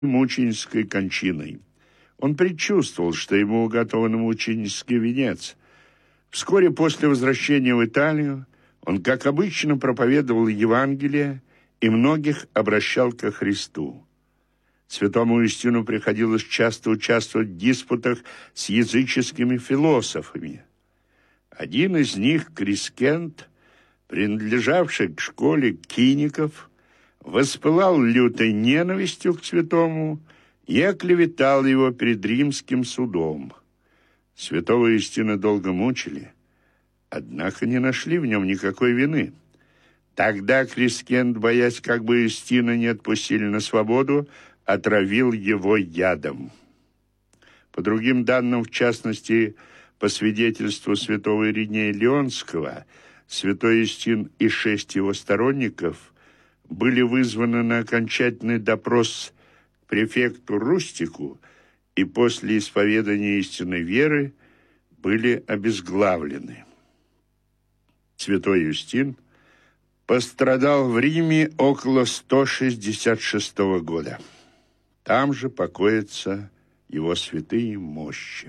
мученической кончиной. Он предчувствовал, что ему уготован мученический венец. Вскоре после возвращения в Италию он, как обычно, проповедовал Евангелие и многих обращал ко Христу. Святому Юстину приходилось часто участвовать в диспутах с языческими философами. Один из них, Крискент, принадлежавший к школе киников, воспылал лютой ненавистью к святому и оклеветал его перед римским судом. Святого Юстина долго мучили, однако не нашли в нем никакой вины. Тогда Крискент, боясь, как бы Юстина не отпустили на свободу, отравил его ядом. По другим данным, в частности, по свидетельству святого Иринея Лионского, святой Юстин и 6 его сторонников были вызваны на окончательный допрос к префекту Рустику и после исповедания истинной веры были обезглавлены. Святой Юстин пострадал в Риме около 166 года. Там же покоятся его святые мощи.